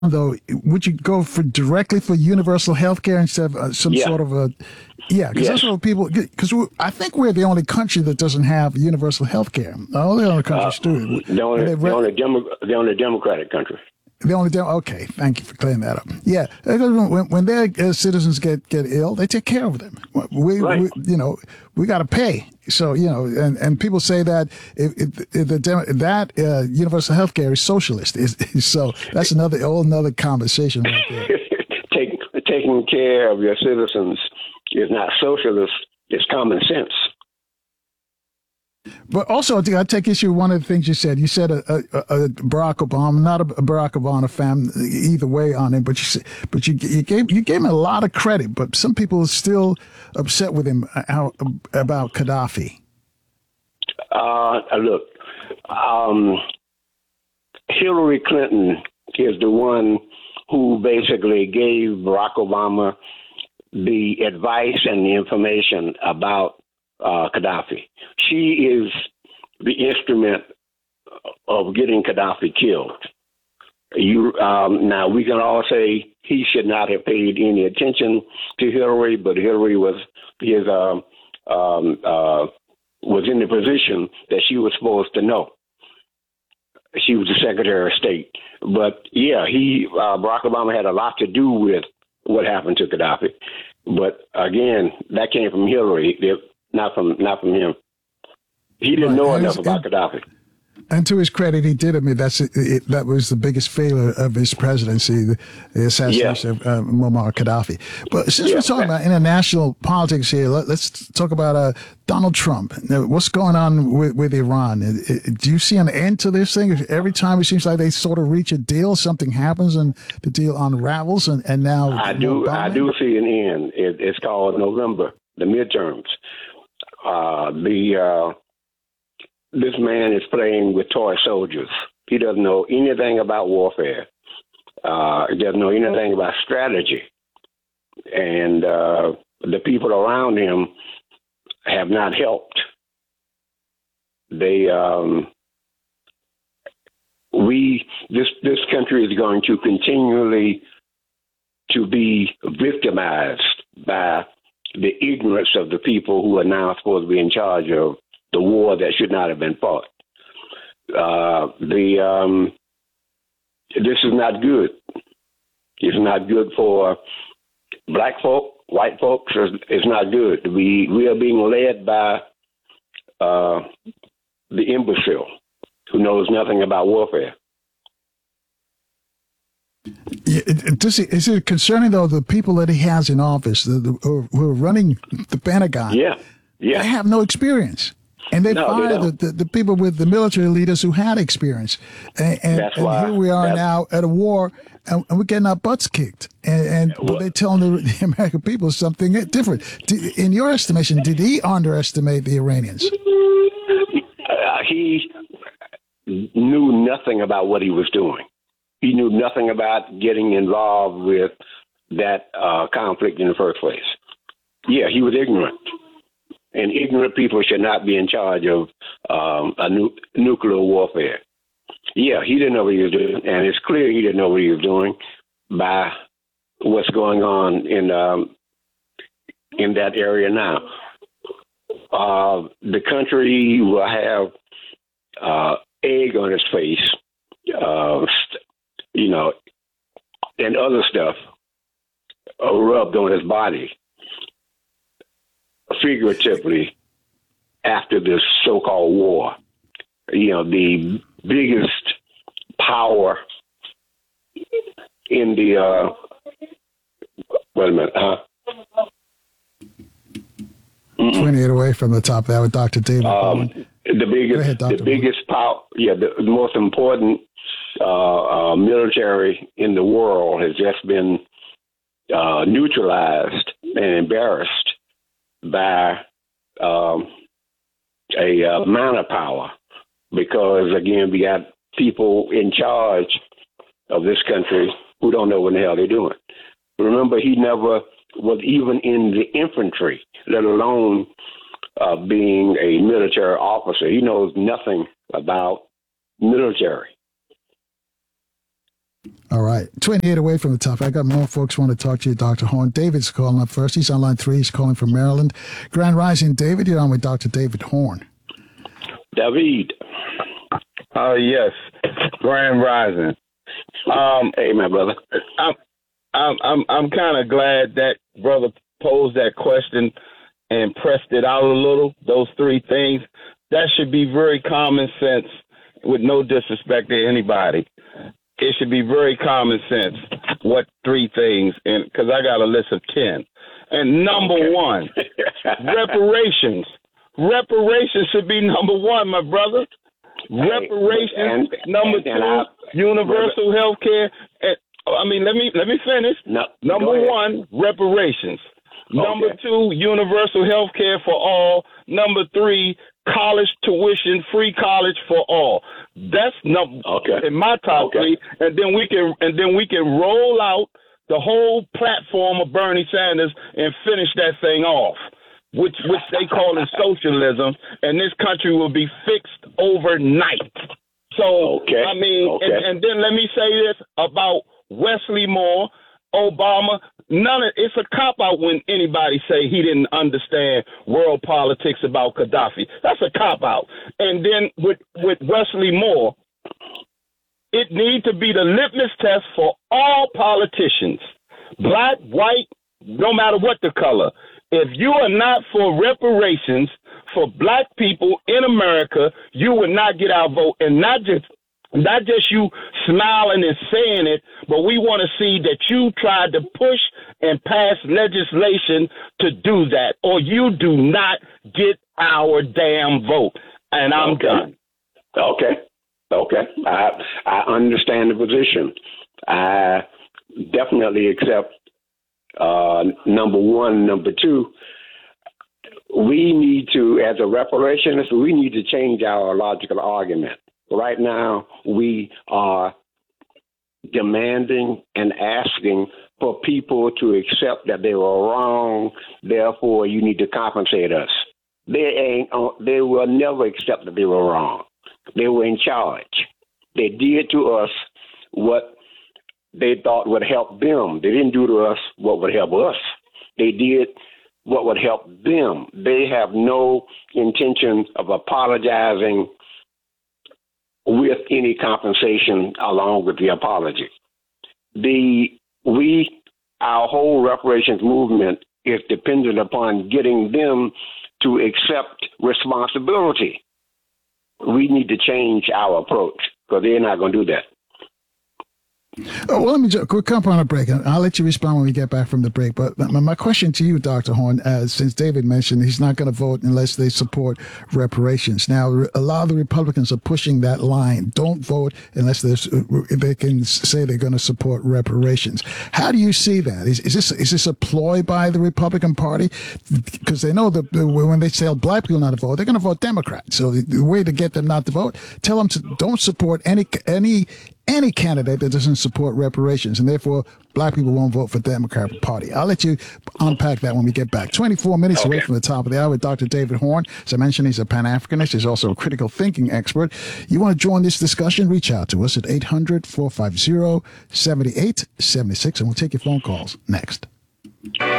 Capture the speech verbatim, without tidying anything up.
though, would you go for directly for universal health care instead of uh, some Yeah. sort of a, yeah, because Yes. that's what people, because I think we're the only country that doesn't have universal health care. All the other countries Uh, do. the only, And they the re- only, Demo, the only Democratic country. The only dem- okay, thank you for clearing that up. Yeah, when, when their uh, citizens get, get ill, they take care of them. We, Right. we you know, we got to pay. So you know, and, and people say that if, if, if the Demo- that uh, universal health care is socialist. Is, so that's another whole another conversation right there. Take, taking care of your citizens is not socialist; it's common sense. But also, I think I take issue with one of the things you said. You said a, a, a Barack Obama, not a Barack Obama fan either way on him, but you said, but you you gave you gave him a lot of credit. But some people are still upset with him how, about Gaddafi. Uh, look, um, Hillary Clinton is the one who basically gave Barack Obama the advice and the information about uh, Gaddafi. She is the instrument of getting Gaddafi killed. You um, now we can all say he should not have paid any attention to Hillary, but Hillary was his um, um, uh, was in the position that she was supposed to know. She was the Secretary of State, but yeah, he uh, Barack Obama had a lot to do with what happened to Gaddafi. But again, that came from Hillary, not from not from him. He didn't Right. know And enough it's- about Gaddafi. And to his credit, he did admit that's it, that was the biggest failure of his presidency, the, the assassination Yeah. of uh, Muammar Gaddafi. But since Yeah. we're talking about international politics here, let, let's talk about uh, Donald Trump. Now, what's going on with, with Iran? It, it, do you see an end to this thing? Every time it seems like they sort of reach a deal, something happens and the deal unravels, and, and now I do I do see an end. It, it's called November, the midterms. Uh, the uh, this man is playing with toy soldiers. He doesn't know anything about warfare. Uh, he doesn't know anything about strategy. And uh, the people around him have not helped. They, um, we, this this country is going to continually to be victimized by the ignorance of the people who are now supposed to be in charge of the war that should not have been fought. Uh, the um, this is not good. It's not good for black folk, white folks. It's, it's not good. We we are being led by uh, the imbecile who knows nothing about warfare. Yeah, it, does he, is it concerning, though, the people that he has in office, the, the, who, who are running the Pentagon? Yeah, yeah. They have no experience. And they No, they fired the, don't. the, the people with the military leaders who had experience. And, and, That's and why- here we are that's- now at a war, and, and we're getting our butts kicked. And, and but Well- they're telling the, the American people something different. Did, in your estimation, did he underestimate the Iranians? Uh, he knew nothing about what he was doing. He knew nothing about getting involved with that uh, conflict in the first place. Yeah, he was ignorant. And ignorant people should not be in charge of um, a nu- nuclear warfare. Yeah, he didn't know what he was doing, and it's clear he didn't know what he was doing by what's going on in um, in that area now. Uh, the country will have uh, egg on its face, uh, st- you know, and other stuff uh, rubbed on his body, figuratively, after this so-called war. You know, the biggest power in the, uh, wait a minute, huh? twenty-eight away from the top there with Doctor David. Um, the biggest, ahead, Doctor the biggest power, yeah, the, the most important uh, uh, military in the world has just been uh, neutralized and embarrassed by um, a uh, amount of power, because again, we got people in charge of this country who don't know what the hell they're doing. Remember, he never was even in the infantry, let alone uh, being a military officer. He knows nothing about military. All right. twenty-eight away from the top. I got more folks want to talk to you, Doctor Horn. David's calling up first. He's on line three. He's calling from Maryland. Grand Rising, David. You're on with Doctor David Horn. David. Uh, yes. Grand Rising. Um, hey, my brother. I'm, I'm, I'm, I'm kind of glad that brother posed that question and pressed it out a little. Those three things. That should be very common sense with no disrespect to anybody. It should be very common sense. What three things? And because I got a list of ten. And number okay. one, reparations. Reparations should be number one, my brother. Reparations. And, number and, and two, I, universal health care. I mean, let me let me finish. No, number one, reparations. Okay. Number two, universal health care for all. Number three, college tuition, free college for all. That's number okay. in my top okay. three, and then we can and then we can roll out the whole platform of Bernie Sanders and finish that thing off, which which they call it socialism, and this country will be fixed overnight. So okay. I mean, okay. and, and then let me say this about Wesley Moore, Obama. None of it's a cop out when anybody say he didn't understand world politics about Gaddafi. That's a cop out. And then with with Wesley Moore, it needs to be the litmus test for all politicians, black, white, no matter what the color. If you are not for reparations for black people in America, you will not get our vote. And not just Not just you smiling and saying it, but we want to see that you tried to push and pass legislation to do that, or you do not get our damn vote. And I'm okay. done. Okay. Okay. I I understand the position. I definitely accept uh, number one. Number two, we need to, as a reparationist, we need to change our logical argument. Right now, we are demanding and asking for people to accept that they were wrong. Therefore, you need to compensate us. They ain't. They will never accept that they were wrong. They were in charge. They did to us what they thought would help them. They didn't do to us what would help us. They did what would help them. They have no intention of apologizing with any compensation along with the apology. The we our whole reparations movement is dependent upon getting them to accept responsibility. We need to change our approach because they're not going to do that. Oh, well, let me just quick come on a break. I'll let you respond when we get back from the break. But my question to you, Doctor Horn, uh, since David mentioned he's not going to vote unless they support reparations. Now, a lot of the Republicans are pushing that line. Don't vote unless they can say they're going to support reparations. How do you see that? Is, is this is this a ploy by the Republican Party? Because they know that when they tell black people not to vote, they're going to vote Democrat. So the, the way to get them not to vote, tell them to don't support any any. any candidate that doesn't support reparations, and therefore black people won't vote for the Democratic Party. I'll let you unpack that when we get back. twenty-four minutes okay. away from the top of the hour with Doctor David Horn. As I mentioned, he's a Pan-Africanist. He's also a critical thinking expert. You want to join this discussion? Reach out to us at eight hundred, four five zero, seven eight seven six, and we'll take your phone calls next.